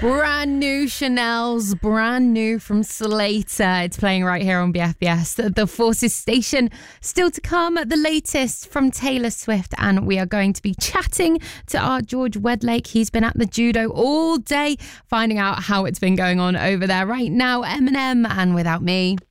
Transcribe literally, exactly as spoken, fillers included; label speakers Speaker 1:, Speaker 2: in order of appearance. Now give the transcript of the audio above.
Speaker 1: Brand new Chanel's, brand new from Slater. It's playing right here on B F B S, the, the Forces station. Still to come, the latest from Taylor Swift, and we are going to be chatting to our George Wedlake. He's been at the judo all day, finding out how it's been going on over there. Right now, Eminem and Without Me.